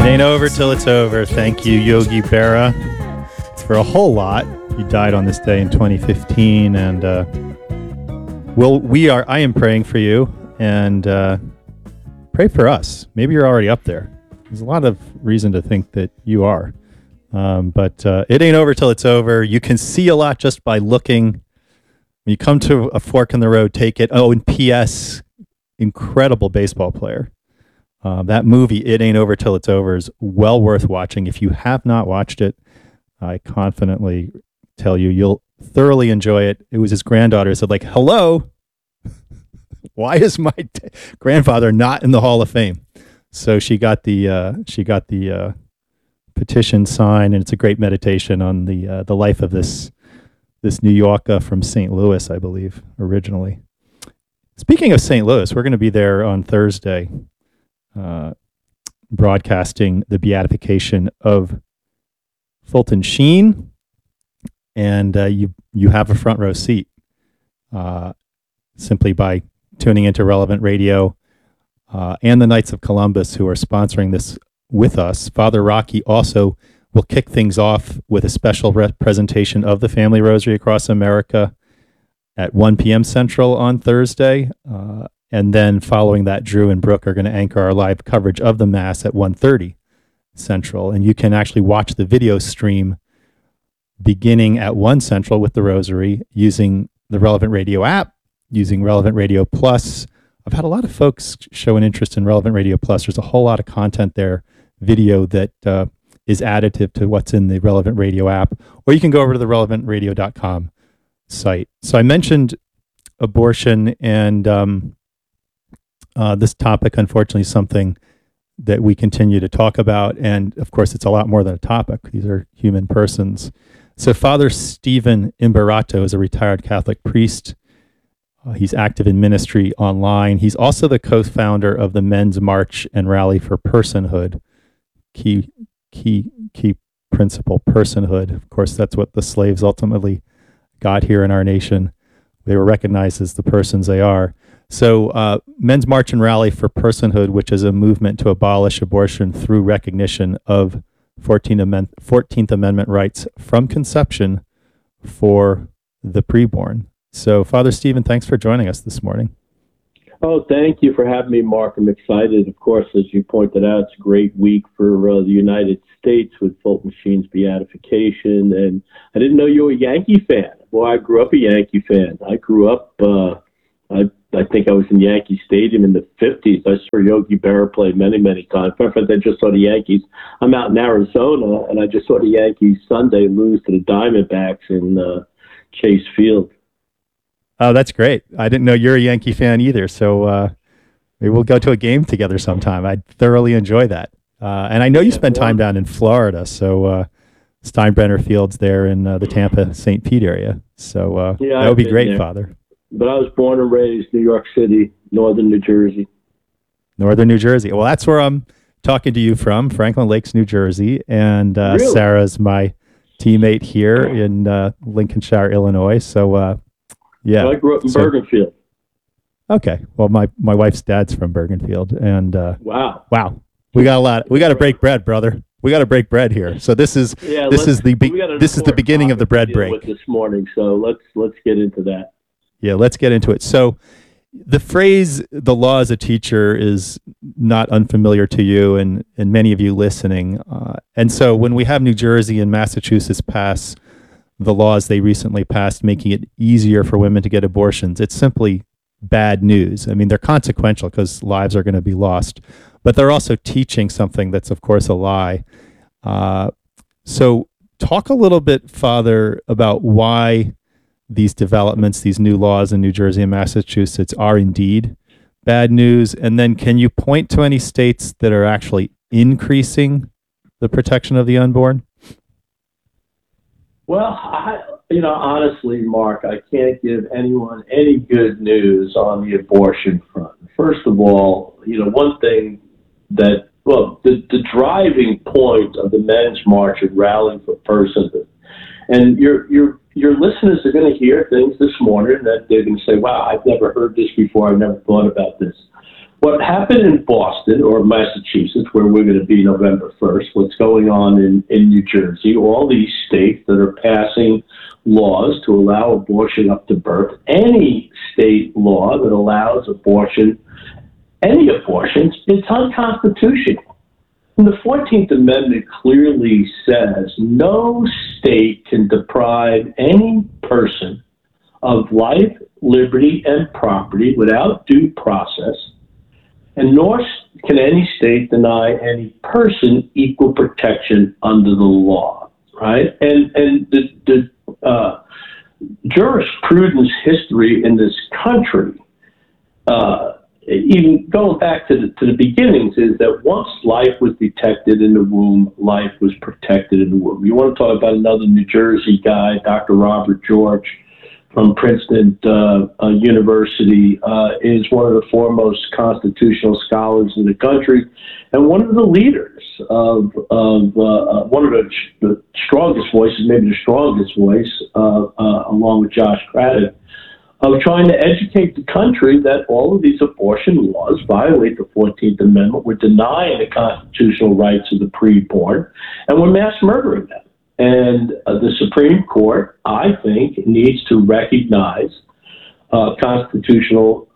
Ain't over till it's over. Thank you, Yogi Berra, for a whole lot. He died on this day in 2015, and I am praying for you, and pray for us. Maybe you're already up there. There's a lot of reason to think that you are. But it ain't over till it's over. You can see a lot just by looking. When you come to a fork in the road, take it. Oh, and P.S., incredible baseball player. That movie, It Ain't Over Till It's Over, is well worth watching. If you have not watched it, I confidently tell you, you'll thoroughly enjoy it. It was his granddaughter who said, like, hello, why is my grandfather not in the Hall of Fame? So she got the petition signed, and it's a great meditation on the life of this New Yorker from St. Louis, I believe, originally. Speaking of St. Louis, we're going to be there on Thursday, broadcasting the beatification of Fulton Sheen, and you have a front row seat simply by tuning into Relevant Radio and the Knights of Columbus, who are sponsoring this with us. Father Rocky also will kick things off with a special presentation of the Family Rosary across America at 1 p.m. Central on Thursday. And then following that, Drew and Brooke are going to anchor our live coverage of the Mass at 1:30 Central. And you can actually watch the video stream beginning at 1 Central with the Rosary using the Relevant Radio app, using Relevant Radio Plus. I've had a lot of folks show an interest in Relevant Radio Plus. There's a whole lot of content there, video that is additive to what's in the Relevant Radio app. Or you can go over to the relevantradio.com site. So I mentioned abortion, and this topic, unfortunately, is something that we continue to talk about. And of course, it's a lot more than a topic. These are human persons. So Father Stephen Imbarato is a retired Catholic priest. He's active in ministry online. He's also the co-founder of the Men's March and Rally for Personhood. Key principle, personhood. Of course, that's what the slaves ultimately got here in our nation. They were recognized as the persons they are. So Men's March and Rally for Personhood, which is a movement to abolish abortion through recognition of 14th Amendment rights from conception for the preborn. So Father Stephen, thanks for joining us this morning. Oh, thank you for having me, Mark. I'm excited. Of course, as you pointed out, it's a great week for the United States with Fulton Sheen's beatification. And I didn't know you were a Yankee fan. Boy, I grew up a Yankee fan. I grew up, I think I was in Yankee Stadium in the 50s. I saw Yogi Berra play many, many times. In fact, I just saw the Yankees. I'm out in Arizona, and I just saw the Yankees Sunday lose to the Diamondbacks in Chase Field. Oh, that's great. I didn't know you're a Yankee fan either. So maybe we'll go to a game together sometime. I'd thoroughly enjoy that. And I know you spend time down in Florida. So Steinbrenner Field's there in the Tampa, St. Pete area. So that would be great, there. Father. But I was born and raised New York City, northern New Jersey. Northern New Jersey. Well, that's where I'm talking to you from, Franklin Lakes, New Jersey. And really? Sarah's my teammate here in Lincolnshire, Illinois. So, yeah. Well, I grew up in Bergenfield. Okay. Well, my wife's dad's from Bergenfield. And wow. We got a lot. We got to break bread, brother. We got to break bread here. So this is the beginning of the bread break with this morning. So let's get into that. Yeah, let's get into it. So the phrase "the law as a teacher" is not unfamiliar to you and many of you listening. And so when we have New Jersey and Massachusetts pass the laws they recently passed, making it easier for women to get abortions, it's simply bad news. I mean, they're consequential because lives are going to be lost, but they're also teaching something that's, of course, a lie. So talk a little bit, Father, about why these developments, these new laws in New Jersey and Massachusetts are indeed bad news. And then can you point to any states that are actually increasing the protection of the unborn? Well, honestly, Mark, I can't give anyone any good news on the abortion front. First of all, one thing that, the driving point of the Men's March and Rally for Personhood, and your listeners are going to hear things this morning that they're going to say, wow, I've never heard this before. I've never thought about this. what happened in Boston or Massachusetts, where we're going to be November 1st, what's going on in New Jersey, all these states that are passing laws to allow abortion up to birth, any state law that allows abortion, any abortions, it's unconstitutional. And the 14th Amendment clearly says no state can deprive any person of life, liberty, and property without due process, and nor can any state deny any person equal protection under the law, right? And the jurisprudence history in this country, even going back to the beginnings, is that once life was detected in the womb, life was protected in the womb. You want to talk about another New Jersey guy, Dr. Robert George from Princeton University, is one of the foremost constitutional scholars in the country and one of the leaders of one of the strongest voices, maybe the strongest voice, along with Josh Craddock, of trying to educate the country that all of these abortion laws violate the 14th Amendment, we're denying the constitutional rights of the preborn, and we're mass murdering them. And the Supreme Court, I think, needs to recognize constitutional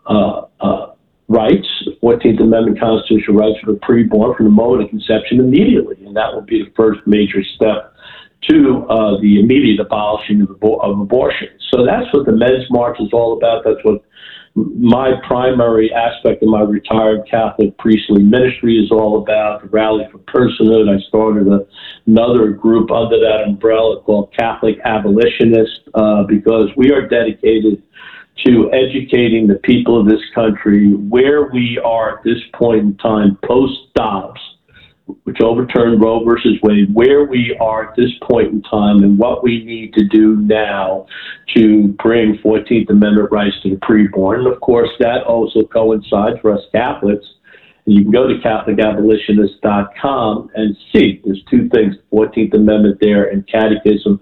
rights, the 14th Amendment constitutional rights for the preborn from the moment of conception immediately. And that will be the first major step to the immediate abolishing of abortion. So that's what the Men's March is all about. That's what my primary aspect of my retired Catholic priestly ministry is all about, the Rally for Personhood. I started another group under that umbrella called Catholic Abolitionists because we are dedicated to educating the people of this country where we are at this point in time post-Dobbs, which overturned Roe versus Wade, where we are at this point in time and what we need to do now to bring 14th Amendment rights to the preborn. And of course, that also coincides for us Catholics. And you can go to CatholicAbolitionist.com and see there's two things, the 14th Amendment there and Catechism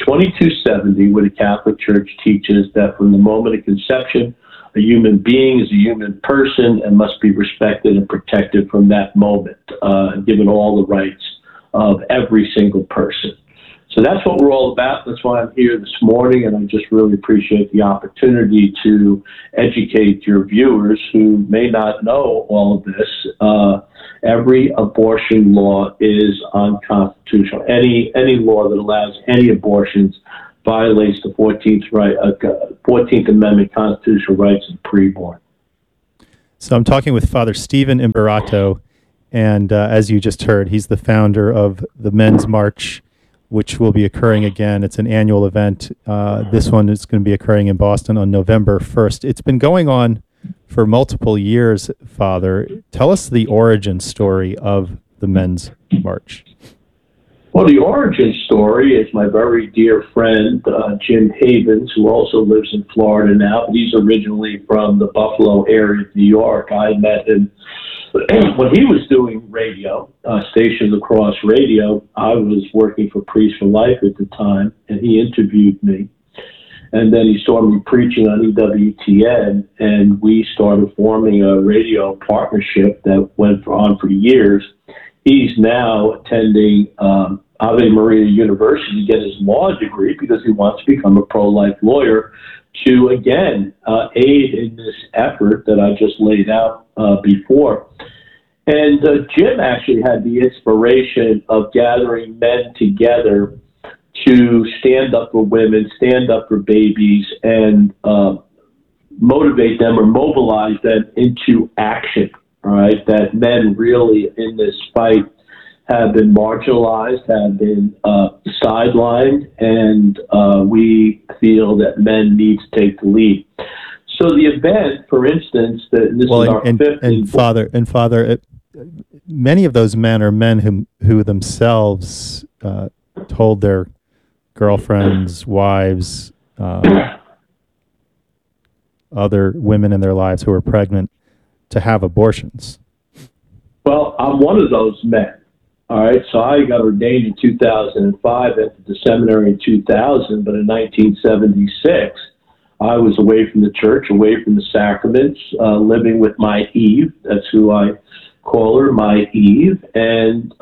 2270, where the Catholic Church teaches that from the moment of conception, a human being is a human person and must be respected and protected from that moment, given all the rights of every single person. So that's what we're all about. That's why I'm here this morning, and I just really appreciate the opportunity to educate your viewers who may not know all of this. Every abortion law is unconstitutional. Any law that allows any abortions violates the 14th Amendment constitutional rights of the preborn. So I'm talking with Father Stephen Imperato, and as you just heard, he's the founder of the Men's March, which will be occurring again. It's an annual event. This one is going to be occurring in Boston on November 1st. It's been going on for multiple years, Father. Tell us the origin story of the Men's March. Well, the origin story is my very dear friend, Jim Havens, who also lives in Florida now, but he's originally from the Buffalo area of New York. I met him when he was doing radio, Stations Across Radio. I was working for Priests for Life at the time, and he interviewed me. And then he saw me preaching on EWTN, and we started forming a radio partnership that went on for years. He's now attending Ave Maria University to get his law degree because he wants to become a pro-life lawyer to, again, aid in this effort that I just laid out before. And Jim actually had the inspiration of gathering men together to stand up for women, stand up for babies, and motivate them or mobilize them into action. All right, that men really in this fight have been marginalized, have been sidelined, and we feel that men need to take the lead. So the event, for instance, that this is our fifth. And Father, many of those men are men who themselves told their girlfriends, wives, other women in their lives who were pregnant, to have abortions. Well, I'm one of those men. All right, so I got ordained in 2005, entered the seminary in 2000, but in 1976, I was away from the church, away from the sacraments, living with my Eve. That's who I call her, my Eve. And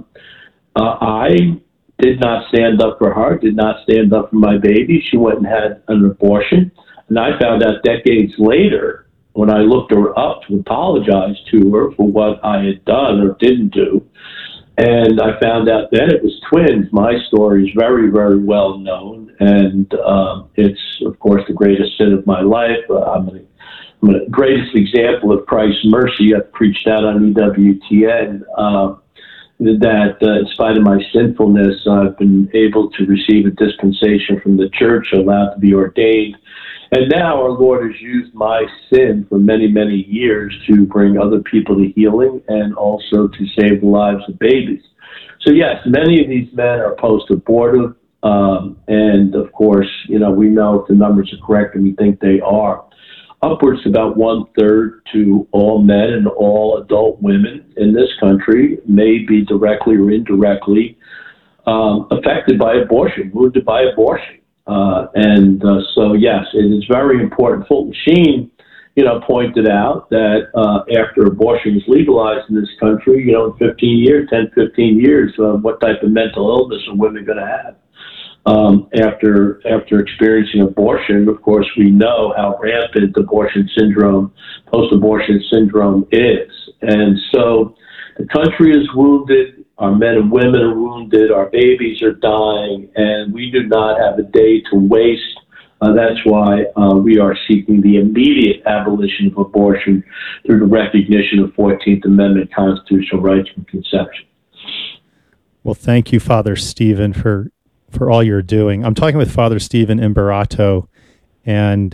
I did not stand up for her, did not stand up for my baby. She went and had an abortion. And I found out decades later, when I looked her up to apologize to her for what I had done or didn't do, and I found out then it was twins. My story is very, very well known, and it's, of course, the greatest sin of my life. I'm a greatest example of Christ's mercy. I've preached that on EWTN, that in spite of my sinfulness, I've been able to receive a dispensation from the church, allowed to be ordained. And now our Lord has used my sin for many, many years to bring other people to healing and also to save the lives of babies. So yes, many of these men are post-abortive. And of course, we know if the numbers are correct, and we think they are. Upwards to about 1/3 to all men and all adult women in this country may be directly or indirectly affected by abortion, wounded by abortion. So yes, it is very important. Fulton Sheen, pointed out that after abortion was legalized in this country, in 15 years, 10, 15 years, what type of mental illness are women going to have? After experiencing abortion, of course, we know how rampant abortion syndrome, post-abortion syndrome is. And so the country is wounded. Our men and women are wounded. Our babies are dying, and we do not have a day to waste. That's why we are seeking the immediate abolition of abortion through the recognition of 14th Amendment constitutional rights from conception. Well, thank you, Father Stephen, for all you're doing. I'm talking with Father Stephen Imbarato, and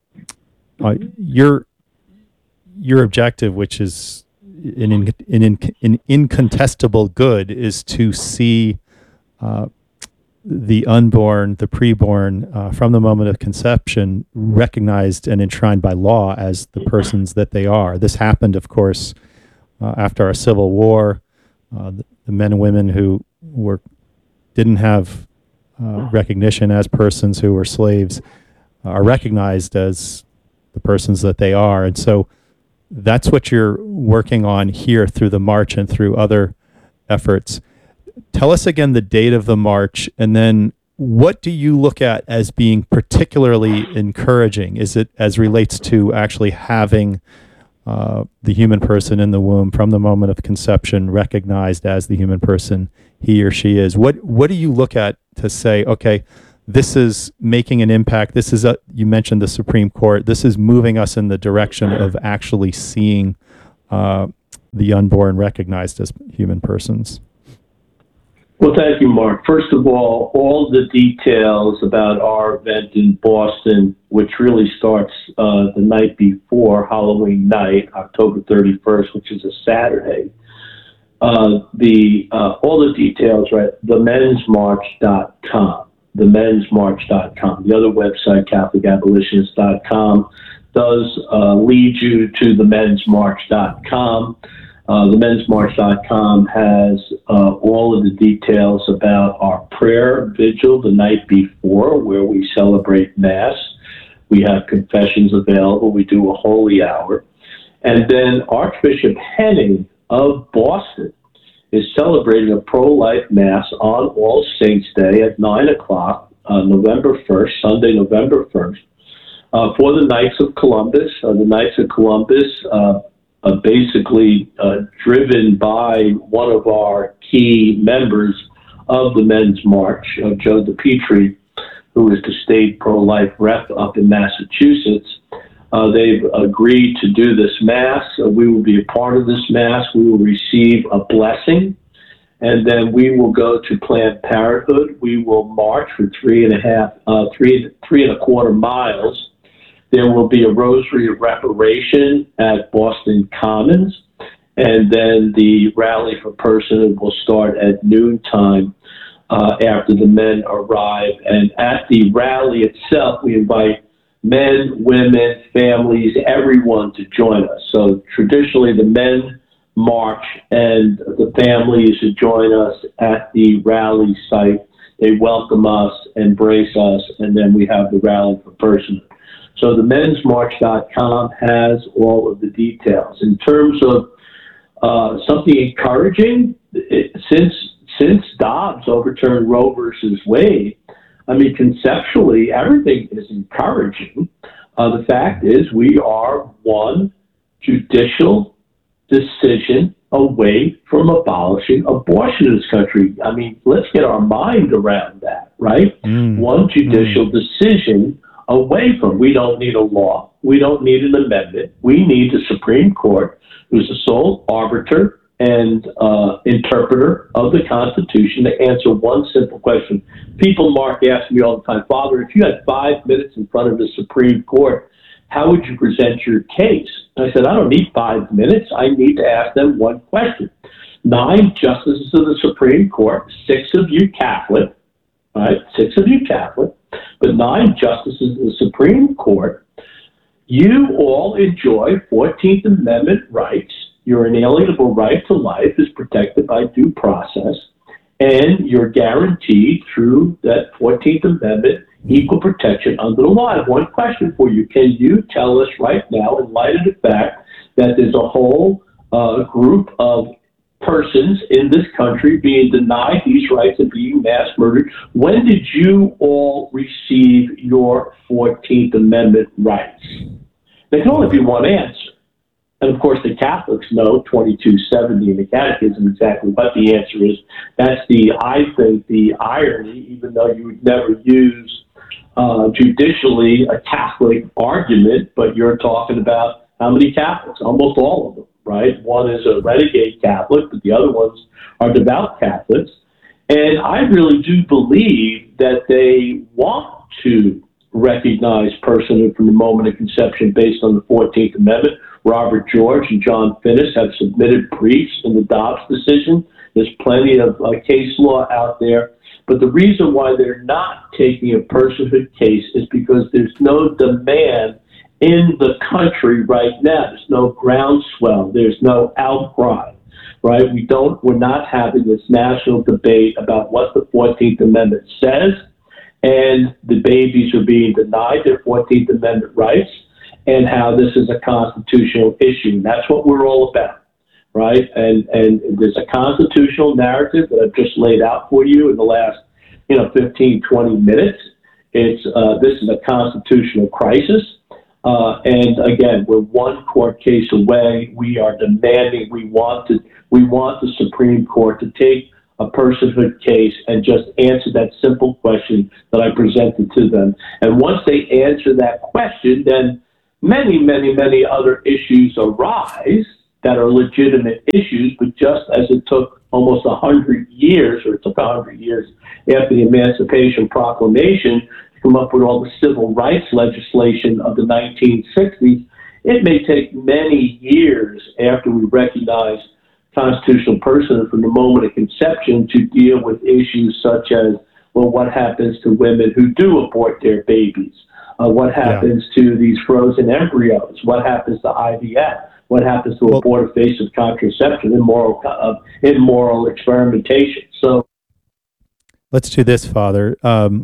your objective, which is an incontestable good, is to see the unborn, the preborn, from the moment of conception, recognized and enshrined by law as the persons that they are. This happened, of course, after our Civil War. The men and women who didn't have recognition as persons who were slaves are recognized as the persons that they are. And so that's what you're working on here through the march and through other efforts. Tell us again the date of the march, and then what do you look at as being particularly encouraging? Is it as relates to actually having the human person in the womb from the moment of conception recognized as the human person he or she is? What do you look at to say, okay, this is making an impact? This is you mentioned the Supreme Court. This is moving us in the direction of actually seeing the unborn recognized as human persons. Well, thank you, Mark. First of all the details about our event in Boston, which really starts the night before Halloween night, October 31st, which is a Saturday. All the details, right? themensmarch.com. themensmarch.com. The other website, CatholicAbolitionist.com, does lead you to themensmarch.com. Themensmarch.com has all of the details about our prayer vigil the night before, where we celebrate Mass. We have confessions available. We do a holy hour. And then Archbishop Henning of Boston is celebrating a pro-life Mass on All Saints' Day at 9 o'clock, November 1st, Sunday, November 1st, for the Knights of Columbus. The Knights of Columbus, basically driven by one of our key members of the Men's March, Joe DePietri, who is the state pro-life rep up in Massachusetts. They've agreed to do this Mass. We will be a part of this Mass. We will receive a blessing, and then we will go to Planned Parenthood. We will march for 3.25 miles. There will be a rosary of reparation at Boston Commons, and then the rally for personhood will start at noontime after the men arrive. And at the rally itself, we invite men, women, families, everyone to join us. So traditionally, the men march and the families who join us at the rally site. They welcome us, embrace us, and then we have the rally for personhood. So the mensmarch.com has all of the details. In terms of something encouraging, since Dobbs overturned Roe versus Wade, I mean, conceptually, everything is encouraging. The fact is, we are one judicial decision away from abolishing abortion in this country. I mean, let's get our mind around that, right? One judicial decision away from. We don't need a law. We don't need an amendment. We need the Supreme Court, who's the sole arbiter and interpreter of the Constitution, to answer one simple question. People, Mark, ask me all the time, Father, if you had 5 minutes in front of the Supreme Court, how would you present your case? And I said, I don't need 5 minutes. I need to ask them one question. 9 justices of the Supreme Court, 6 of you Catholic, right? 6 of you Catholic, but 9 justices of the Supreme Court, you all enjoy 14th Amendment rights. Your inalienable right to life is protected by due process, and you're guaranteed through that 14th Amendment equal protection under the law. I have one question for you. Can you tell us right now, in light of the fact that there's a whole group of persons in this country being denied these rights and being mass murdered, when did you all receive your 14th Amendment rights? There can only be one answer. And of course, the Catholics know 2270 in the Catechism exactly what the answer is. That's I think, the irony, even though you would never use judicially a Catholic argument, but you're talking about how many Catholics? Almost all of them, right? One is a renegade Catholic, but the other ones are devout Catholics. And I really do believe that they want to recognize personhood from the moment of conception based on the 14th Amendment. Robert George and John Finnis have submitted briefs in the Dobbs decision. There's plenty of case law out there. But the reason why they're not taking a personhood case is because there's no demand in the country right now. There's no groundswell. There's no outcry, right? We're not having this national debate about what the 14th Amendment says, and the babies are being denied their 14th Amendment rights, and how this is a constitutional issue. That's what we're all about, right? And there's a constitutional narrative that I've just laid out for you in the last, 15, 20 minutes. This is a constitutional crisis. And again, we're one court case away. We are demanding, we want the Supreme Court to take a personhood case and just answer that simple question that I presented to them. And once they answer that question, then many, many, many other issues arise that are legitimate issues, but just as it took almost 100 years, or it took 100 years after the Emancipation Proclamation to come up with all the civil rights legislation of the 1960s, it may take many years after we recognize constitutional personhood from the moment of conception to deal with issues such as, well, what happens to women who do abort their babies? What happens to these frozen embryos? What happens to IVF? What happens to abortive-based contraception, immoral experimentation? So, let's do this, Father.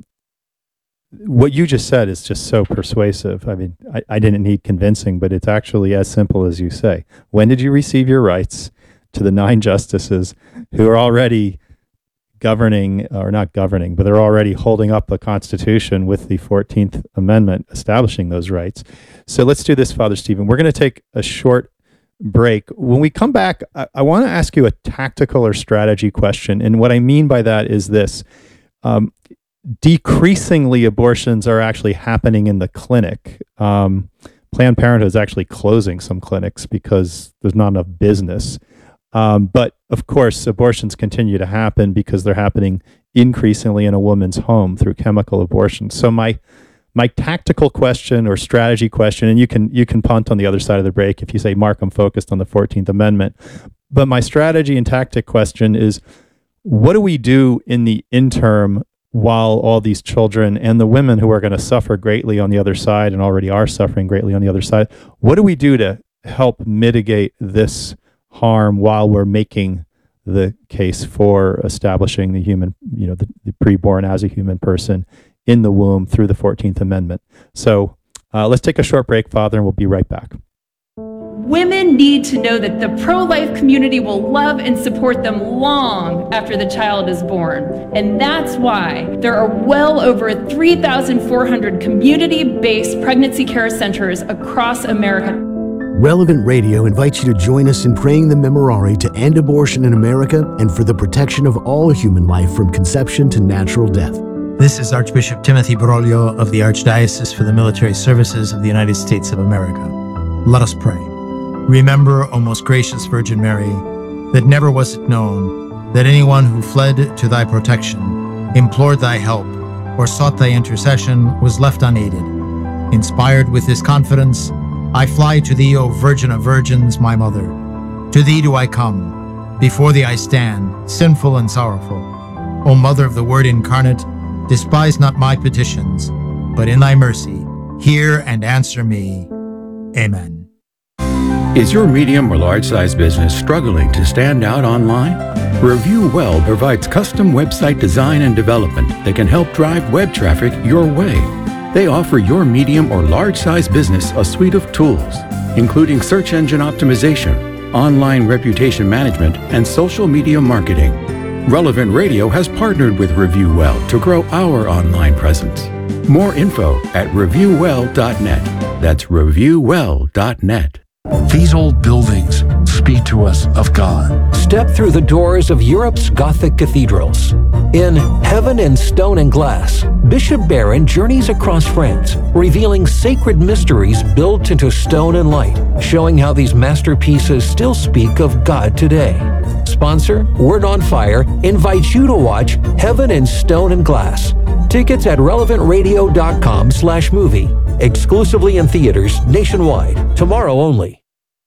What you just said is just so persuasive. I mean, I didn't need convincing, but it's actually as simple as you say. When did you receive your rights? To the 9 justices who are already governing, or not governing, but they're already holding up the Constitution with the 14th Amendment establishing those rights. So let's do this, Father Stephen. We're going to take a short break. When we come back, I want to ask you a tactical or strategy question. And what I mean by that is this. Decreasingly, abortions are actually happening in the clinic. Planned Parenthood is actually closing some clinics because there's not enough business. But of course, abortions continue to happen because they're happening increasingly in a woman's home through chemical abortion. So my tactical question or strategy question, and you can punt on the other side of the break if you say, Mark, I'm focused on the 14th Amendment. But my strategy and tactic question is, what do we do in the interim while all these children and the women who are going to suffer greatly on the other side and already are suffering greatly on the other side, what do we do to help mitigate this harm while we're making the case for establishing the human, the preborn as a human person in the womb through the 14th Amendment? So Let's take a short break, Father, and we'll be right back. Women need to know that the pro-life community will love and support them long after the child is born. And that's why there are well over 3,400 community-based pregnancy care centers across America. Relevant Radio invites you to join us in praying the Memorare to end abortion in America and for the protection of all human life from conception to natural death. This is Archbishop Timothy Broglio of the Archdiocese for the Military Services of the United States of America. Let us pray. Remember, O most gracious Virgin Mary, that never was it known that anyone who fled to thy protection, implored thy help, or sought thy intercession was left unaided. Inspired with this confidence, I fly to thee, O Virgin of Virgins, my Mother. To thee do I come. Before thee I stand, sinful and sorrowful. O Mother of the Word incarnate, despise not my petitions, but in thy mercy, hear and answer me. Amen. Is your medium or large-size business struggling to stand out online? Review Well provides custom website design and development that can help drive web traffic your way. They offer your medium or large-size business a suite of tools, including search engine optimization, online reputation management, and social media marketing. Relevant Radio has partnered with Review Well to grow our online presence. More info at reviewwell.net. That's reviewwell.net. These old buildings speak to us of God. Step through the doors of Europe's Gothic cathedrals. In Heaven in Stone and Glass, Bishop Barron journeys across France, revealing sacred mysteries built into stone and light, showing how these masterpieces still speak of God today. Sponsor, Word on Fire, invites you to watch Heaven in Stone and Glass. Tickets at relevantradio.com/movie. Exclusively in theaters nationwide. Tomorrow only.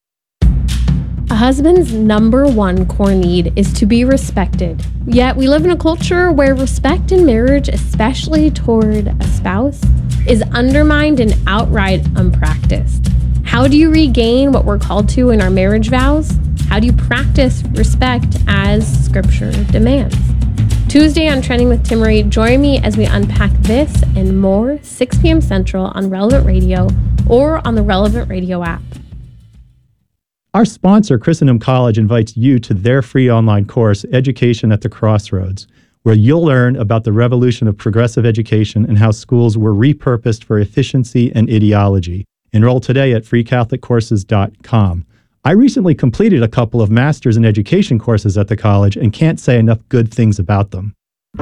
A husband's number one core need is to be respected. Yet we live in a culture where respect in marriage, especially toward a spouse, is undermined and outright unpracticed. How do you regain what we're called to in our marriage vows? How do you practice respect as Scripture demands? Tuesday on Trending with Timmerie, join me as we unpack this and more, 6 p.m. Central on Relevant Radio or on the Relevant Radio app. Our sponsor, Christendom College, invites you to their free online course, Education at the Crossroads, where you'll learn about the revolution of progressive education and how schools were repurposed for efficiency and ideology. Enroll today at freecatholiccourses.com. I recently completed a couple of Masters in Education courses at the college and can't say enough good things about them.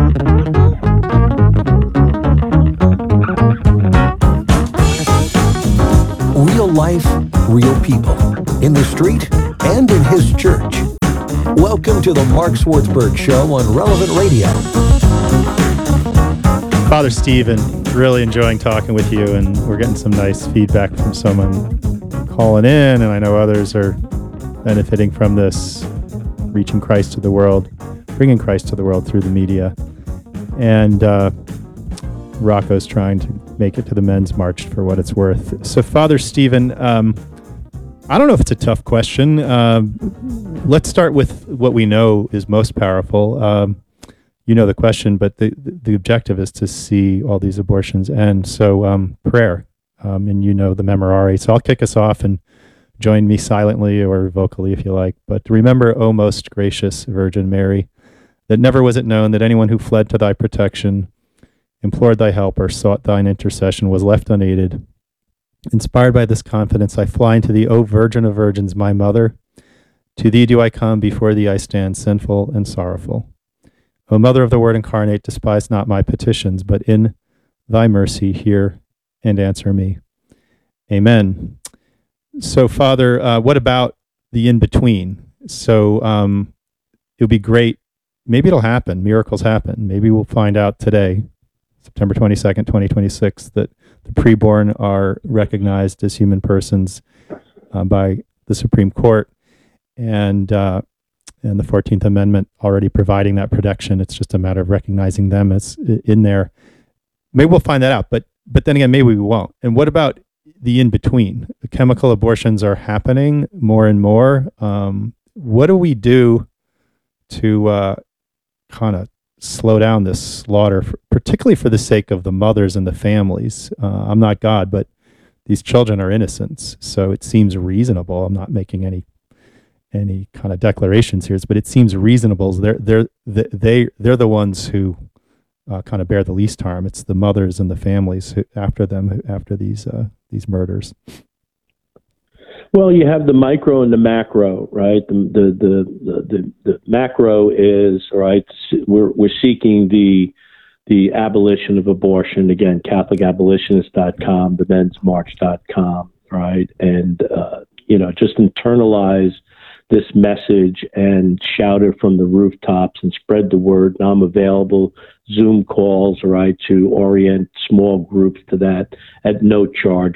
Real life, real people. In the street and in his church. Welcome to the Mark Swartzberg Show on Relevant Radio. Father Stephen, really enjoying talking with you, and we're getting some nice feedback from someone calling in, and I know others are benefiting from this, reaching Christ to the world, bringing Christ to the world through the media. And Rocco's trying to make it to the Men's March for what it's worth. So, Father Stephen, I don't know if it's a tough question. Let's start with what we know is most powerful. You know the question, but the objective is to see all these abortions end. So prayer, and you know the Memorare. So I'll kick us off and join me silently or vocally if you like. But remember, O most gracious Virgin Mary, that never was it known that anyone who fled to thy protection, implored thy help, or sought thine intercession was left unaided. Inspired by this confidence, I fly into thee, O Virgin of Virgins, my Mother. To thee do I come, before thee I stand, sinful and sorrowful. O Mother of the Word incarnate, despise not my petitions, but in thy mercy hear and answer me. Amen. So, Father, what about the in-between? So it would be great. Maybe it'll happen. Miracles happen. Maybe we'll find out today, September 22nd, 2026, that the preborn are recognized as human persons by the Supreme Court, and the 14th Amendment already providing that protection. It's just a matter of recognizing them as in there. Maybe we'll find that out, but then again, maybe we won't. And what about the in-between? The chemical abortions are happening more and more. What do we do to kind of slow down this slaughter, particularly for the sake of the mothers and the families? I'm not God, but these children are innocents. So it seems reasonable. I'm not making any kind of declarations here, but it seems reasonable. They're the ones who kind of bear the least harm. It's the mothers and the families after these murders. Well, you have the micro and the macro, right? The macro is, right, we're seeking the abolition of abortion. Again, CatholicAbolitionist.com, themensmarch.com, right? And, just internalize this message and shout it from the rooftops and spread the word. Now I'm available, Zoom calls, right, to orient small groups to that at no charge.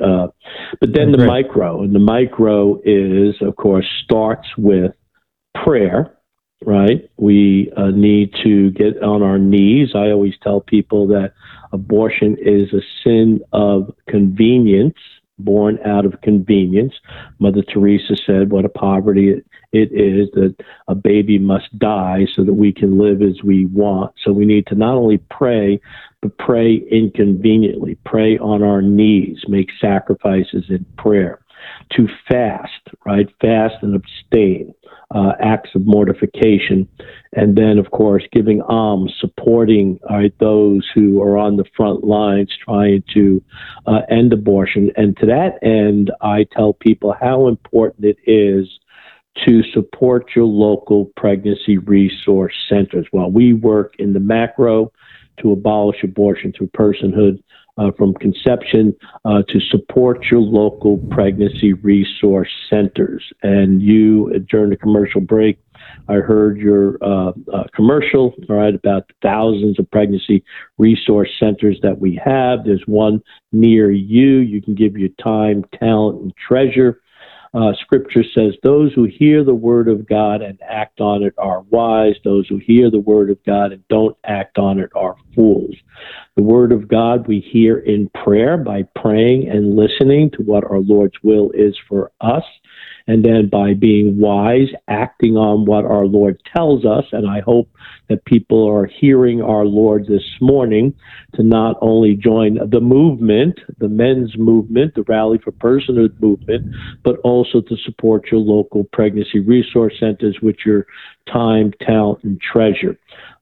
But then the micro, and the micro is, of course, starts with prayer, right? We need to get on our knees. I always tell people that abortion is a sin of convenience, born out of convenience. Mother Teresa said what a poverty it is that a baby must die so that we can live as we want. So we need to not only pray, but pray inconveniently, pray on our knees, make sacrifices in prayer, to fast, right? Fast and abstain, acts of mortification. And then, of course, giving alms, supporting those who are on the front lines trying to end abortion. And to that end, I tell people how important it is to support your local pregnancy resource centers. While we work in the macro to abolish abortion through personhood, from conception, to support your local pregnancy resource centers. And you, during the commercial break, I heard your commercial, all right, about the thousands of pregnancy resource centers that we have. There's one near you. You can give your time, talent, and treasure. Scripture says, those who hear the word of God and act on it are wise. Those who hear the word of God and don't act on it are fools. The word of God we hear in prayer by praying and listening to what our Lord's will is for us. And then by being wise, acting on what our Lord tells us. And I hope that people are hearing our Lord this morning to not only join the movement, the men's movement, the Rally for Personhood movement, but also to support your local pregnancy resource centers with your time, talent, and treasure.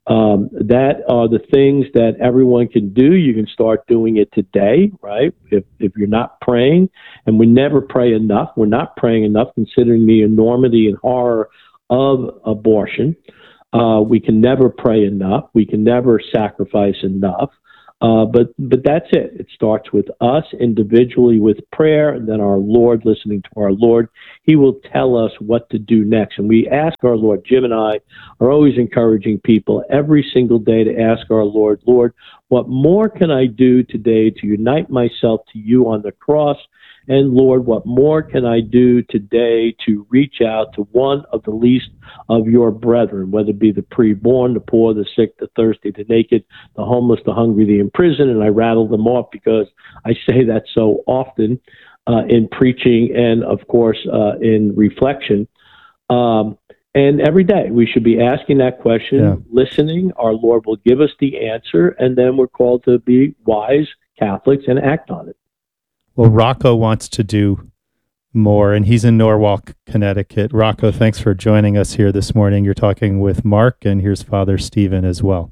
That are the things that everyone can do. You can start doing it today, right? If you're not praying, and we never pray enough, we're not praying enough considering the enormity and horror of abortion. We can never pray enough. We can never sacrifice enough. But that's it. It starts with us individually with prayer, and then our Lord, listening to our Lord. He will tell us what to do next. And we ask our Lord. Jim and I are always encouraging people every single day to ask our Lord, Lord, what more can I do today to unite myself to you on the cross? And Lord, what more can I do today to reach out to one of the least of your brethren, whether it be the preborn, the poor, the sick, the thirsty, the naked, the homeless, the hungry, the imprisoned, and I rattle them off because I say that so often in preaching and, of course, in reflection. And every day we should be asking that question, listening. Our Lord will give us the answer, and then we're called to be wise Catholics and act on it. Well, Rocco wants to do more, and he's in Norwalk, Connecticut. Rocco, thanks for joining us here this morning. You're talking with Mark, and here's Father Stephen as well.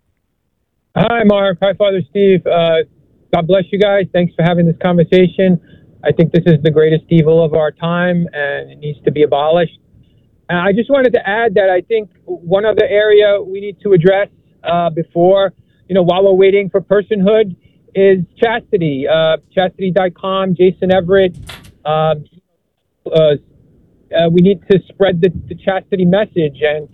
Hi, Mark. Hi, Father Steve. God bless you guys. Thanks for having this conversation. I think this is the greatest evil of our time, and it needs to be abolished. And I just wanted to add that I think one other area we need to address before, while we're waiting for personhood, is chastity. Chastity.com, Jason Everett. We need to spread the chastity message. And,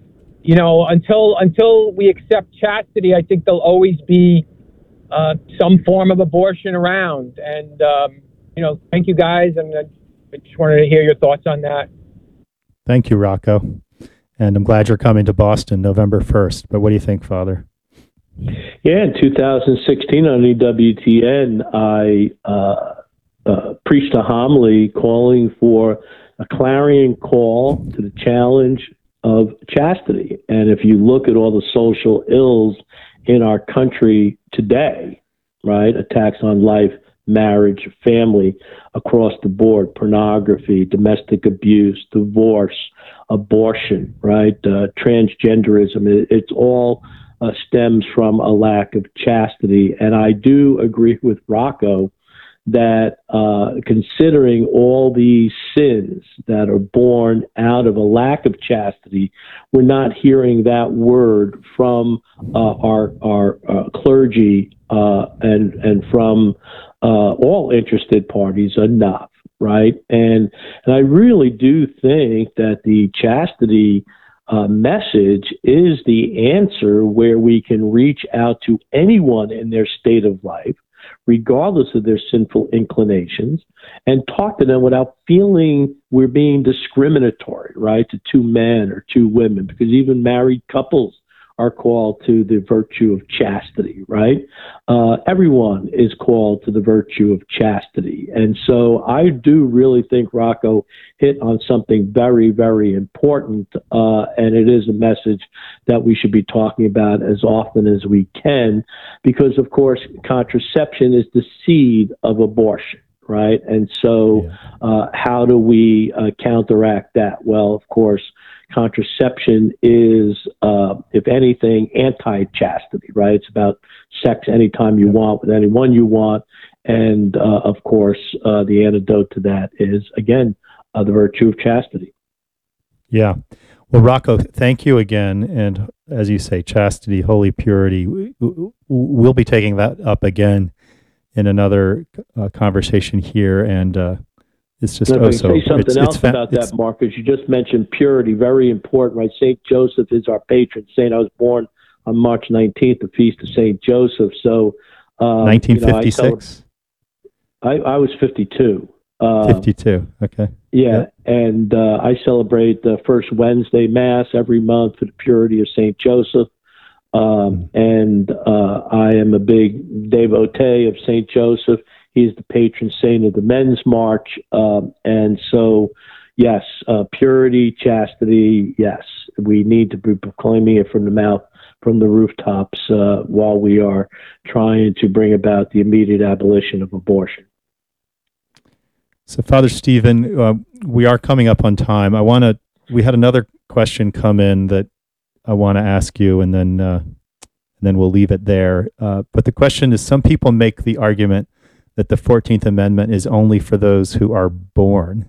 until we accept chastity, I think there'll always be some form of abortion around. And, thank you guys. And I just wanted to hear your thoughts on that. Thank you, Rocco. And I'm glad you're coming to Boston November 1st. But what do you think, Father? Yeah, in 2016 on EWTN, I preached a homily calling for a clarion call to the challenge of chastity. And if you look at all the social ills in our country today, right, attacks on life, marriage, family across the board, pornography, domestic abuse, divorce, abortion, right? Transgenderism. It's all stems from a lack of chastity. And I do agree with Rocco that considering all these sins that are born out of a lack of chastity, we're not hearing that word from our clergy and from all interested parties enough, right? And I really do think that the chastity message is the answer where we can reach out to anyone in their state of life, regardless of their sinful inclinations, and talk to them without feeling we're being discriminatory, right, to two men or two women, because even married couples are called to the virtue of chastity, right? Everyone is called to the virtue of chastity. And so I do really think Rocco hit on something very, very important, and it is a message that we should be talking about as often as we can, because, of course, contraception is the seed of abortion. Right. And so how do we counteract that? Well, of course, contraception is, if anything, anti-chastity, right? It's about sex anytime you want with anyone you want. And, of course, the antidote to that is, again, the virtue of chastity. Yeah. Well, Rocco, thank you again. And as you say, chastity, holy purity, we'll be taking that up again in another conversation here, and it's just say something else about that, Marcus. You just mentioned purity, very important, right? Saint Joseph is our patron saint. I was born on March 19th, the feast of Saint Joseph. So, 1956. I was 52. 52. Okay. Yeah, and I celebrate the first Wednesday Mass every month for the purity of Saint Joseph. And I am a big devotee of St. Joseph. He's the patron saint of the Men's March. And so, yes, purity, chastity, yes, we need to be proclaiming it from the mouth, from the rooftops, while we are trying to bring about the immediate abolition of abortion. So, Father Stephen, we are coming up on time. We had another question come in that I want to ask you, and then we'll leave it there. But the question is, some people make the argument that the 14th Amendment is only for those who are born.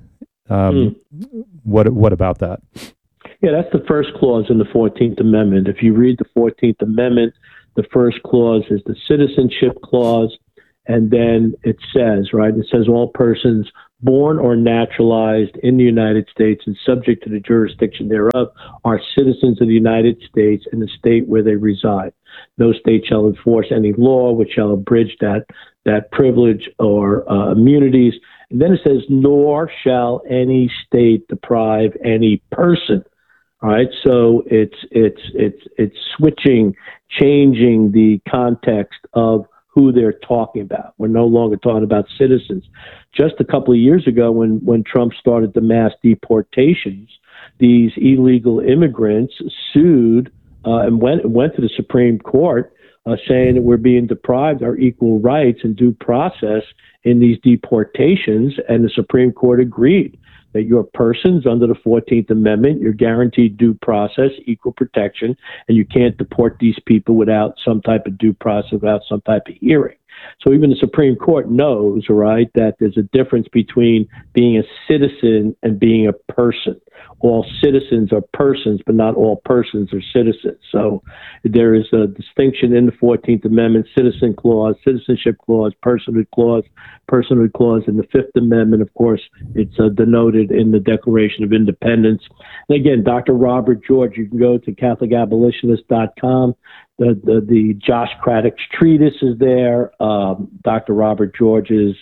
What about that? Yeah, that's the first clause in the 14th Amendment. If you read the 14th Amendment, the first clause is the citizenship clause, and then it says, right, it says all persons born or naturalized in the United States and subject to the jurisdiction thereof are citizens of the United States in the state where they reside. No state shall enforce any law which shall abridge that privilege or immunities. And then it says, nor shall any state deprive any person. All right, so it's switching, changing the context of who they're talking about. We're no longer talking about citizens. Just a couple of years ago, when Trump started the mass deportations, these illegal immigrants sued and went to the Supreme Court saying that we're being deprived our equal rights and due process in these deportations, and the Supreme Court agreed that you're persons under the 14th Amendment, you're guaranteed due process, equal protection, and you can't deport these people without some type of due process, without some type of hearing. So even the Supreme Court knows, right, that there's a difference between being a citizen and being a person. All citizens are persons, but not all persons are citizens. So there is a distinction in the 14th Amendment, citizen clause, citizenship clause, personhood clause in the Fifth Amendment. Of course, it's denoted in the Declaration of Independence. And again, Dr. Robert George, you can go to CatholicAbolitionist.com. The Josh Craddock's treatise is there. Dr. Robert George's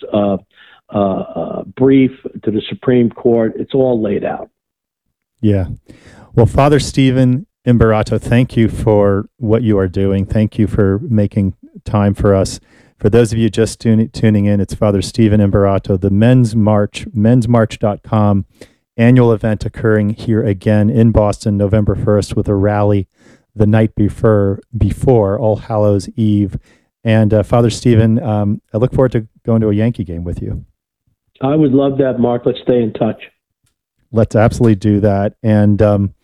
brief to the Supreme Court. It's all laid out. Yeah. Well, Father Stephen Imbarato, thank you for what you are doing. Thank you for making time for us. For those of you just tuning in, it's Father Stephen Imbarato, the Men's March, mensmarch.com annual event occurring here again in Boston, November 1st, with a rally the night before All Hallows Eve. And Father Stephen, I look forward to going to a Yankee game with you. I would love that, Mark. Let's stay in touch. Let's absolutely do that. And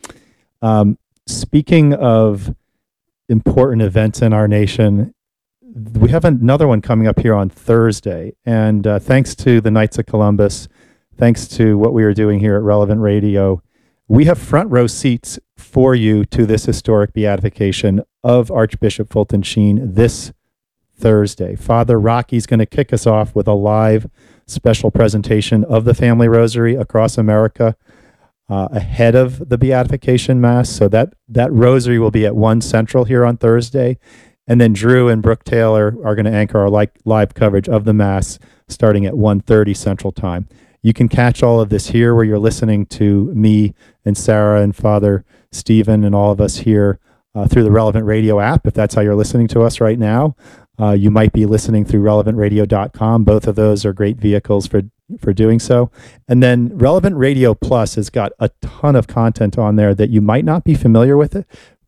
speaking of important events in our nation, we have another one coming up here on Thursday. And thanks to the Knights of Columbus, thanks to what we are doing here at Relevant Radio, we have front row seats for you to this historic beatification of Archbishop Fulton Sheen this Thursday. Father Rocky's going to kick us off with a live special presentation of the Family Rosary across America ahead of the beatification mass. So that rosary will be at 1 Central here on Thursday. And then Drew and Brooke Taylor are going to anchor our live coverage of the mass starting at 1:30 Central Time. You can catch all of this here where you're listening to me and Sarah and Father Stephen and all of us here through the Relevant Radio app, if that's how you're listening to us right now. You might be listening through relevantradio.com. Both of those are great vehicles for doing so. And then Relevant Radio Plus has got a ton of content on there that you might not be familiar with.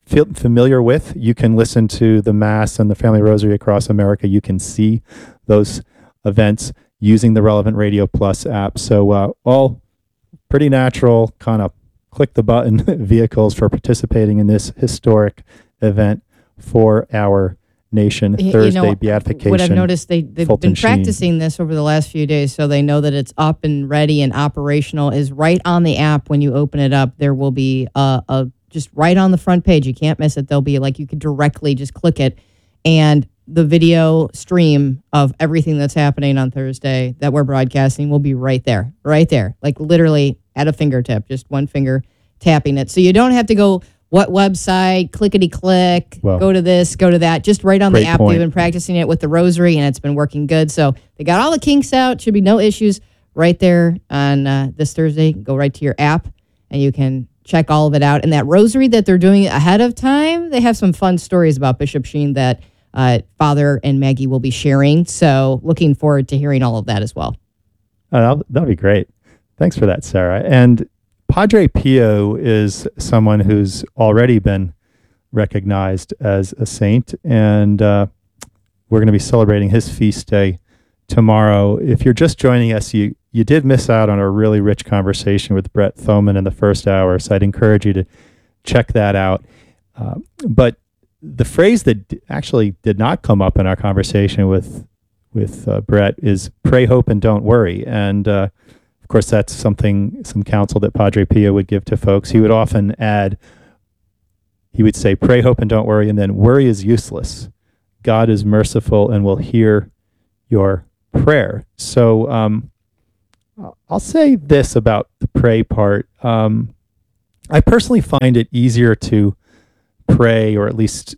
You can listen to the Mass and the Family Rosary across America. You can see those events using the Relevant Radio Plus app. So all pretty natural, kind of click the button vehicles for participating in this historic event for our nation. Thursday, beatification. What I've noticed, they've been practicing this over the last few days, so they know that it's up and ready and operational. Is right on the app. When you open it up, there will be a just right on the front page. You can't miss it. There'll be you could directly just click it, and the video stream of everything that's happening on Thursday that we're broadcasting will be right there, literally at a fingertip, just one finger tapping it. So you don't have to go, what website, clickety-click, go to this, go to that, just right on the app. They've been practicing it with the rosary, and it's been working good. So they got all the kinks out. Should be no issues right there on this Thursday. Go right to your app, and you can check all of it out. And that rosary that they're doing ahead of time, they have some fun stories about Bishop Sheen that Father and Maggie will be sharing. So looking forward to hearing all of that as well. That'll be great. Thanks for that, Sarah. And Padre Pio is someone who's already been recognized as a saint, and we're going to be celebrating his feast day tomorrow. If you're just joining us, you did miss out on a really rich conversation with Brett Thoman in the first hour, so I'd encourage you to check that out. But the phrase that actually did not come up in our conversation with Brett is pray, hope, and don't worry. And of course, that's some counsel that Padre Pio would give to folks. He would often add, he would say, pray, hope, and don't worry, and then worry is useless. God is merciful and will hear your prayer. So I'll say this about the pray part. I personally find it easier to pray, or at least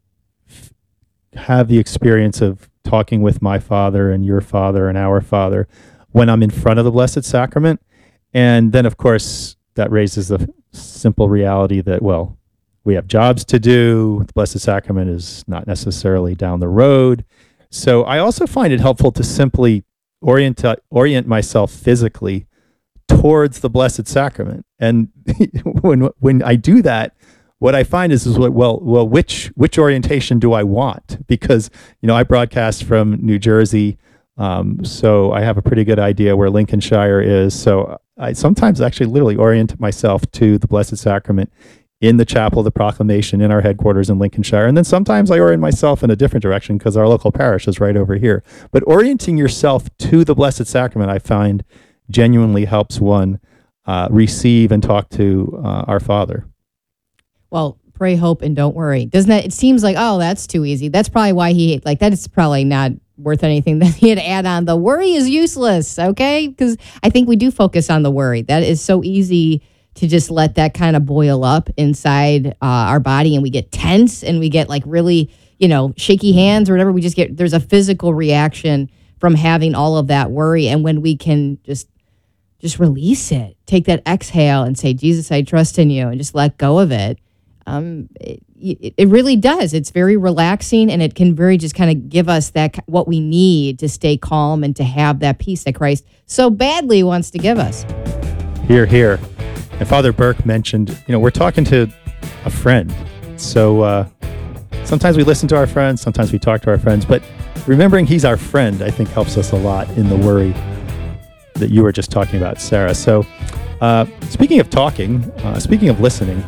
have the experience of talking with my Father and your Father and our Father when I'm in front of the Blessed Sacrament. And then, of course, that raises the simple reality that, well, we have jobs to do. The Blessed Sacrament is not necessarily down the road. So I also find it helpful to simply orient myself physically towards the Blessed Sacrament. And when I do that, what I find is which orientation do I want? Because, I broadcast from New Jersey, so I have a pretty good idea where Lincolnshire is. So I sometimes actually literally orient myself to the Blessed Sacrament in the Chapel of the Proclamation in our headquarters in Lincolnshire. And then sometimes I orient myself in a different direction because our local parish is right over here. But orienting yourself to the Blessed Sacrament, I find, genuinely helps one receive and talk to our Father. Well, pray, hope, and don't worry. Doesn't that? It seems like, oh, that's too easy. That's probably why that is probably not worth anything that he had to add on. The worry is useless, okay? Because I think we do focus on the worry. That is so easy to just let that kind of boil up inside our body, and we get tense and we get really, shaky hands or whatever. We just there's a physical reaction from having all of that worry. And when we can just release it, take that exhale and say, Jesus, I trust in you, and just let go of it. It really does. It's very relaxing, and it can very just kind of give us what we need to stay calm and to have that peace that Christ so badly wants to give us. Hear, hear. And Father Burke mentioned, we're talking to a friend. So sometimes we listen to our friends, sometimes we talk to our friends, but remembering he's our friend, I think, helps us a lot in the worry that you were just talking about, Sarah. So, speaking of talking, speaking of listening,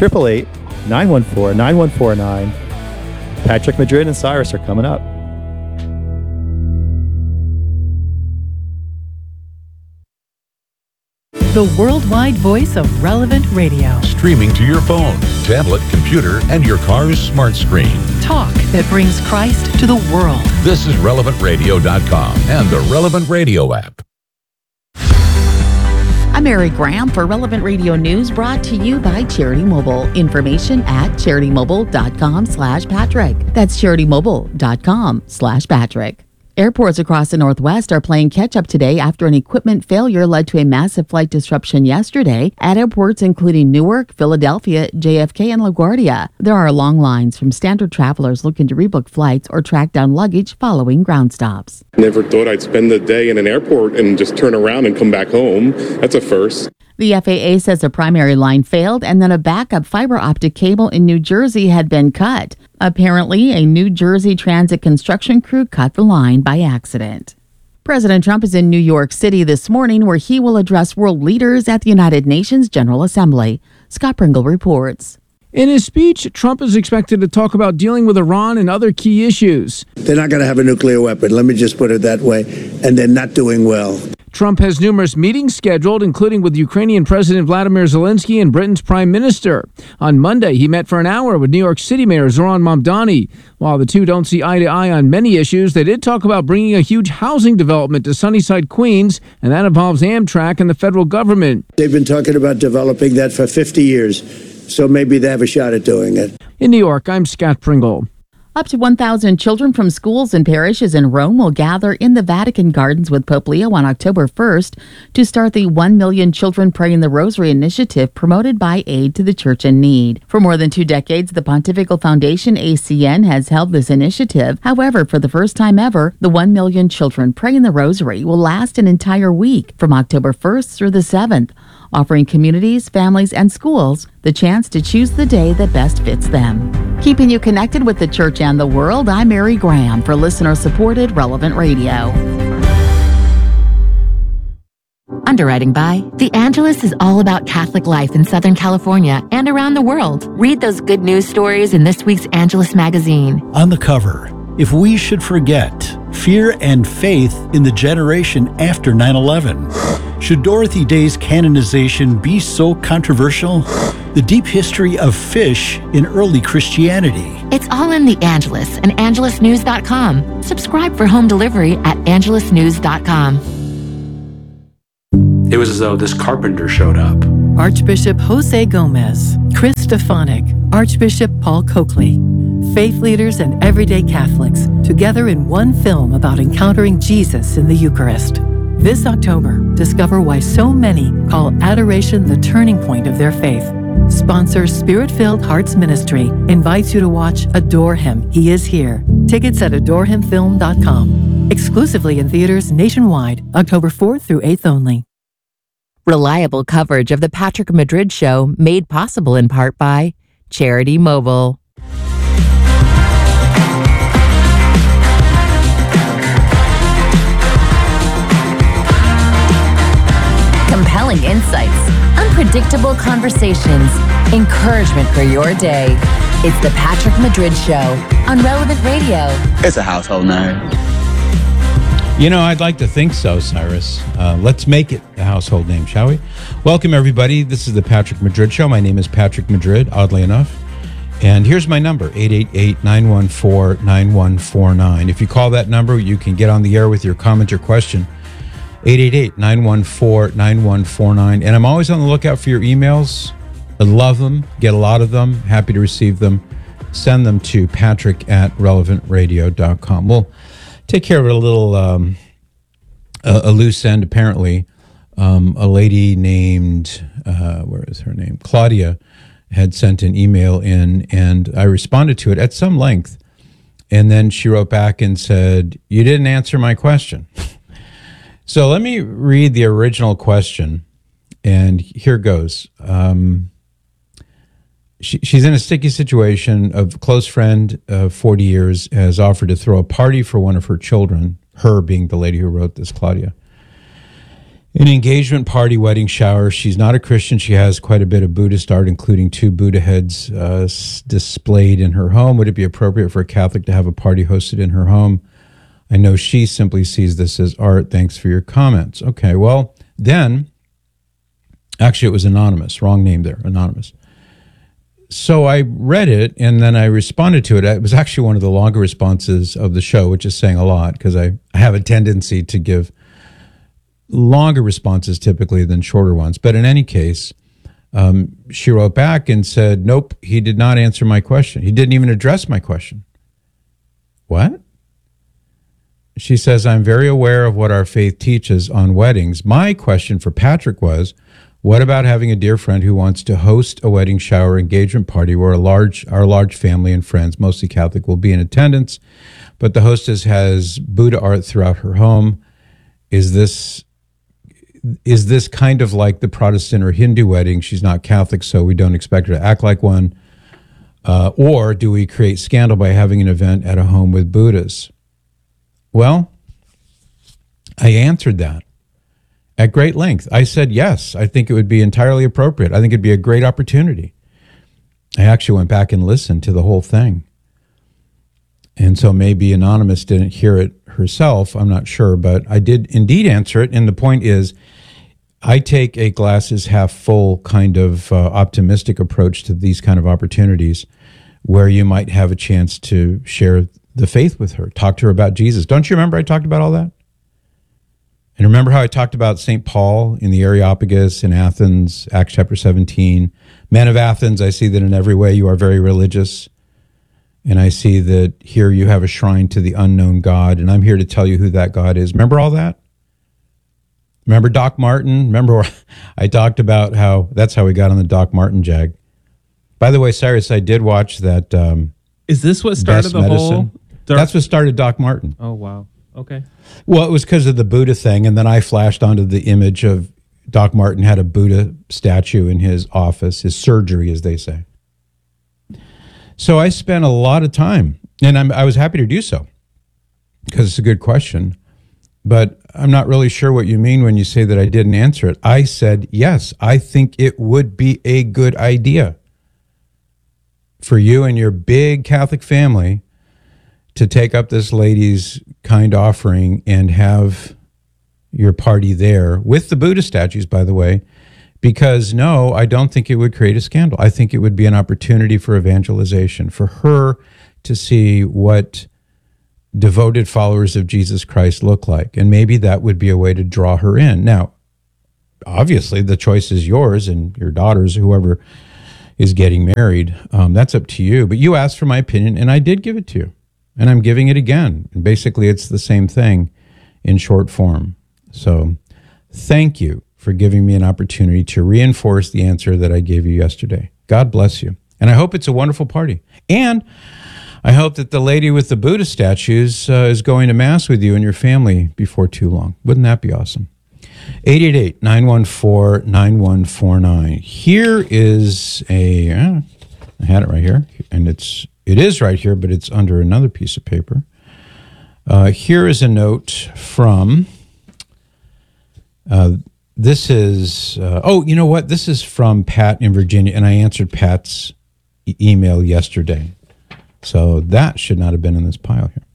888-914-9149. Patrick Madrid and Cyrus are coming up. The worldwide voice of Relevant Radio. Streaming to your phone, tablet, computer, and your car's smart screen. Talk that brings Christ to the world. This is RelevantRadio.com and the Relevant Radio app. I'm Mary Graham for Relevant Radio News, brought to you by Charity Mobile. Information at CharityMobile.com/Patrick. That's CharityMobile.com/Patrick. Airports across the Northwest are playing catch-up today after an equipment failure led to a massive flight disruption yesterday at airports including Newark, Philadelphia, JFK, and LaGuardia. There are long lines from standard travelers looking to rebook flights or track down luggage following ground stops. Never thought I'd spend the day in an airport and just turn around and come back home. That's a first. The FAA says a primary line failed and then a backup fiber optic cable in New Jersey had been cut. Apparently, a New Jersey Transit construction crew cut the line by accident. President Trump is in New York City this morning, where he will address world leaders at the United Nations General Assembly. Scott Pringle reports. In his speech, Trump is expected to talk about dealing with Iran and other key issues. They're not going to have a nuclear weapon, let me just put it that way, and they're not doing well. Trump has numerous meetings scheduled, including with Ukrainian President Vladimir Zelensky and Britain's Prime Minister. On Monday, he met for an hour with New York City Mayor Zohran Mamdani. While the two don't see eye to eye on many issues, they did talk about bringing a huge housing development to Sunnyside, Queens, and that involves Amtrak and the federal government. They've been talking about developing that for 50 years, so maybe they have a shot at doing it. In New York, I'm Scott Pringle. Up to 1,000 children from schools and parishes in Rome will gather in the Vatican Gardens with Pope Leo on October 1st to start the 1 Million Children Praying the Rosary initiative promoted by Aid to the Church in Need. For more than 2 decades, the Pontifical Foundation, ACN, has held this initiative. However, for the first time ever, the 1 Million Children Praying the Rosary will last an entire week from October 1st through the 7th, offering communities, families, and schools the chance to choose the day that best fits them. Keeping you connected with the church and the world, I'm Mary Graham for listener-supported Relevant Radio. Underwriting by The Angelus is all about Catholic life in Southern California and around the world. Read those good news stories in this week's Angelus magazine. On the cover, if we should forget fear and faith in the generation after 9/11. Should Dorothy Day's canonization be so controversial? The deep history of fish in early Christianity. It's all in The Angelus and AngelusNews.com. Subscribe for home delivery at AngelusNews.com. It was as though this carpenter showed up. Archbishop Jose Gomez, Chris Stefanik, Archbishop Paul Coakley. Faith leaders and everyday Catholics together in one film about encountering Jesus in the Eucharist. This October, discover why so many call adoration the turning point of their faith. Sponsor Spirit-Filled Hearts Ministry invites you to watch Adore Him, He Is Here. Tickets at AdoreHimFilm.com. Exclusively in theaters nationwide, October 4th through 8th only. Reliable coverage of the Patrick Madrid Show, made possible in part by Charity Mobile. Compelling insights, unpredictable conversations, encouragement for your day. It's the Patrick Madrid Show on Relevant Radio. It's a household name. You know, I'd like to think so, Cyrus. Let's make it a household name, shall we? Welcome, everybody. This is the Patrick Madrid Show. My name is Patrick Madrid, oddly enough. And here's my number, 888-914-9149. If you call that number, you can get on the air with your comment or question. 888-914-9149. And I'm always on the lookout for your emails. I love them, get a lot of them, happy to receive them. Send them to patrick@relevantradio.com. We'll take care of a little, a loose end, apparently. A lady named, where is her name? Claudia had sent an email in, and I responded to it at some length. And then she wrote back and said, "You didn't answer my question." So let me read the original question, and here goes. she's in a sticky situation. A close friend of 40 years has offered to throw a party for one of her children, her being the lady who wrote this, Claudia. An engagement party, wedding shower. She's not a Christian. She has quite a bit of Buddhist art, including 2 Buddha heads displayed in her home. Would it be appropriate for a Catholic to have a party hosted in her home? I know she simply sees this as art. Thanks for your comments. Okay, well, then, actually, it was anonymous. Wrong name there, anonymous. So I read it, and then I responded to it. It was actually one of the longer responses of the show, which is saying a lot, because I have a tendency to give longer responses typically than shorter ones. But in any case, she wrote back and said, nope, he did not answer my question. He didn't even address my question. What? She says, I'm very aware of what our faith teaches on weddings. My question for Patrick was, what about having a dear friend who wants to host a wedding shower engagement party where our large family and friends, mostly Catholic, will be in attendance, but the hostess has Buddha art throughout her home? Is this kind of like the Protestant or Hindu wedding? She's not Catholic, so we don't expect her to act like one. Or do we create scandal by having an event at a home with Buddhas? Well, I answered that at great length. I said, yes, I think it would be entirely appropriate. I think it'd be a great opportunity. I actually went back and listened to the whole thing. And so maybe Anonymous didn't hear it herself. I'm not sure, but I did indeed answer it. And the point is, I take a glasses half full kind of optimistic approach to these kind of opportunities where you might have a chance to share the faith with her, talk to her about Jesus. Don't you remember I talked about all that? And remember how I talked about St. Paul in the Areopagus in Athens, Acts chapter 17. Men of Athens, I see that in every way you are very religious. And I see that here you have a shrine to the unknown God, and I'm here to tell you who that God is. Remember all that? Remember Doc Martin? Remember I talked about how that's how we got on the Doc Martin jag. By the way, Cyrus, I did watch that. Is this what started the whole? That's what started Doc Martin. Oh, wow. Okay. Well, it was because of the Buddha thing, and then I flashed onto the image of Doc Martin had a Buddha statue in his office, his surgery, as they say. So I spent a lot of time, and I was happy to do so, because it's a good question, but I'm not really sure what you mean when you say that I didn't answer it. I said, yes, I think it would be a good idea for you and your big Catholic family to take up this lady's kind offering and have your party there with the Buddha statues, by the way, because no, I don't think it would create a scandal. I think it would be an opportunity for evangelization, for her to see what devoted followers of Jesus Christ look like. And maybe that would be a way to draw her in. Now, obviously, the choice is yours and your daughter's, whoever is getting married. That's up to you. But you asked for my opinion, and I did give it to you. And I'm giving it again. And basically, it's the same thing in short form. So thank you for giving me an opportunity to reinforce the answer that I gave you yesterday. God bless you. And I hope it's a wonderful party. And I hope that the lady with the Buddha statues is going to Mass with you and your family before too long. Wouldn't that be awesome? 888-914-9149. Here is I had it right here, and it is right here, but it's under another piece of paper. Here is a note from, this is, you know what? This is from Pat in Virginia, and I answered Pat's email yesterday. So that should not have been in this pile here.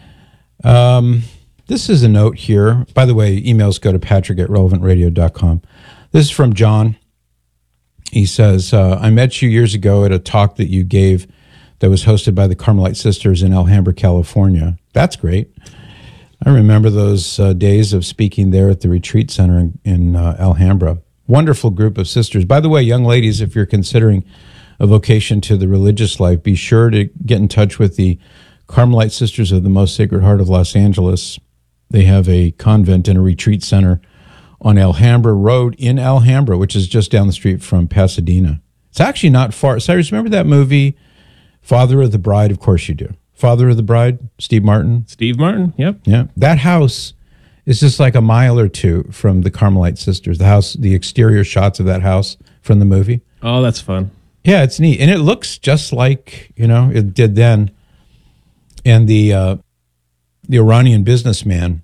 This is a note here. By the way, emails go to patrick@relevantradio.com. This is from John. He says, I met you years ago at a talk that you gave that was hosted by the Carmelite Sisters in Alhambra, California. That's great. I remember those days of speaking there at the retreat center in Alhambra. Wonderful group of sisters. By the way, young ladies, if you're considering a vocation to the religious life, be sure to get in touch with the Carmelite Sisters of the Most Sacred Heart of Los Angeles. They have a convent and a retreat center on Alhambra Road in Alhambra, which is just down the street from Pasadena. It's actually not far. Cyrus, remember that movie, Father of the Bride? Of course you do. Father of the Bride, Steve Martin? Steve Martin, yep. Yeah. That house is just like a mile or two from the Carmelite Sisters. The house, the exterior shots of that house from the movie. Oh, that's fun. Yeah, it's neat. And it looks just like, it did then. And the Iranian businessman,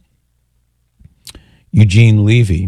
Eugene Levy,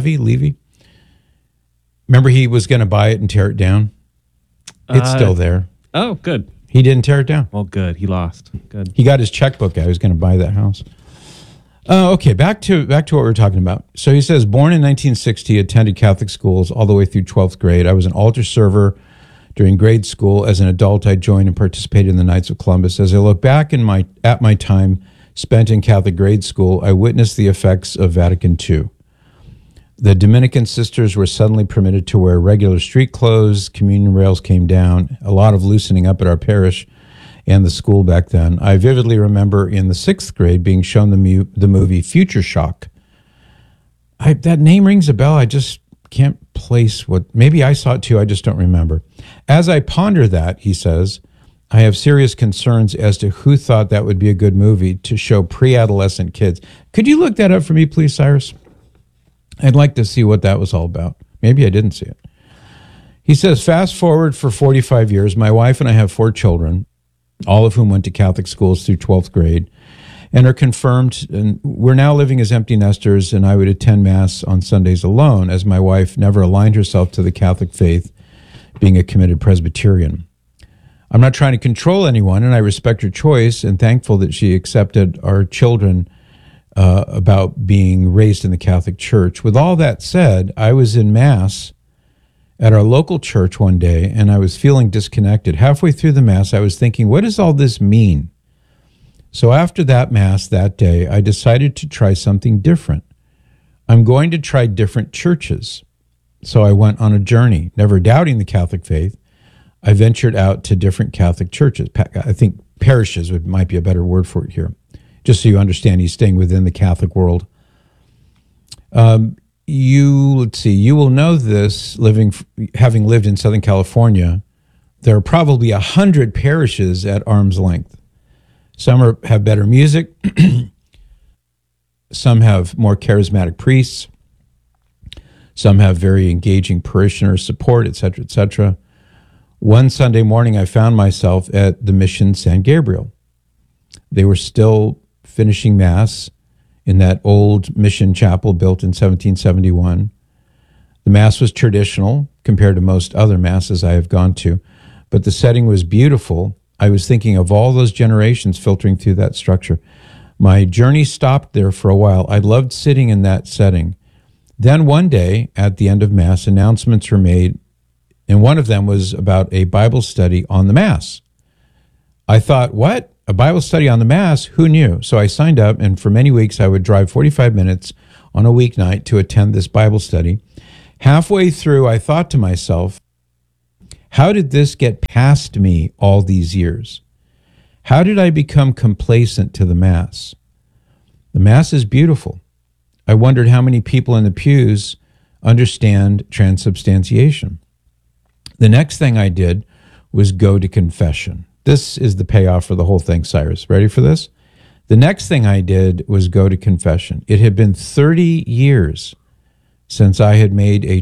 remember he was going to buy it and tear it down? It's still there. Oh, good. He didn't tear it down. Well, good. He lost. Good. He got his checkbook out. He was going to buy that house. Okay, back to what we were talking about. So he says, born in 1960, attended Catholic schools all the way through 12th grade. I was an altar server during grade school. As an adult, I joined and participated in the Knights of Columbus. As I look back at my time spent in Catholic grade school, I witnessed the effects of Vatican II. The Dominican sisters were suddenly permitted to wear regular street clothes. Communion rails came down. A lot of loosening up at our parish and the school back then. I vividly remember in the 6th grade being shown the movie Future Shock. That name rings a bell. I just can't place what. Maybe I saw it too. I just don't remember. As I ponder that, he says, I have serious concerns as to who thought that would be a good movie to show pre-adolescent kids. Could you look that up for me, please, Cyrus? I'd like to see what that was all about. Maybe I didn't see it. He says, fast forward for 45 years, my wife and I have 4 children, all of whom went to Catholic schools through 12th grade, and are confirmed. And we're now living as empty nesters, and I would attend Mass on Sundays alone, as my wife never aligned herself to the Catholic faith, being a committed Presbyterian. I'm not trying to control anyone, and I respect her choice, and thankful that she accepted our children about being raised in the Catholic Church. With all that said, I was in Mass at our local church one day, and I was feeling disconnected. Halfway through the Mass, I was thinking, what does all this mean? So after that Mass that day, I decided to try something different. I'm going to try different churches. So I went on a journey, never doubting the Catholic faith. I ventured out to different Catholic churches. I think parishes might be a better word for it here. Just so you understand, he's staying within the Catholic world. You will know this, having lived in Southern California. There are probably 100 parishes at arm's length. Some have better music. Some have more charismatic priests. Some have very engaging parishioner support, etc., etc. One Sunday morning, I found myself at the Mission San Gabriel. They were still finishing Mass in that old mission chapel built in 1771. The Mass was traditional compared to most other Masses I have gone to, but the setting was beautiful. I was thinking of all those generations filtering through that structure. My journey stopped there for a while. I loved sitting in that setting. Then one day, at the end of Mass, announcements were made, and one of them was about a Bible study on the Mass. I thought, what? A Bible study on the Mass? Who knew? So I signed up, and for many weeks I would drive 45 minutes on a weeknight to attend this Bible study. Halfway through, I thought to myself, how did this get past me all these years? How did I become complacent to the Mass? The Mass is beautiful. I wondered how many people in the pews understand transubstantiation. The next thing I did was go to confession. This is the payoff for the whole thing, Cyrus. Ready for this? The next thing I did was go to confession. It had been 30 years since I had made a